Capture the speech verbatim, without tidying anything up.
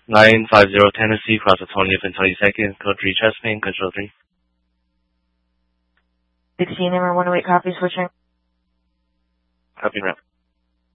nine five zero Tennessee, cross the twentieth and twenty-second, code three Chesapeake, control three. sixteen, number one oh eight, copy, switching. Copy, route.